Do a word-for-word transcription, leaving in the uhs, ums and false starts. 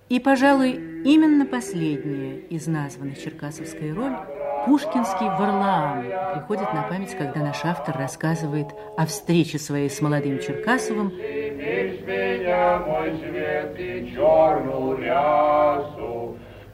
И, пожалуй, именно последняя из названных черкасовская роль, пушкинский Варлаам, приходит на память, когда наш автор рассказывает о встрече своей с молодым Черкасовым. Меня, мой свет, и черную рясу.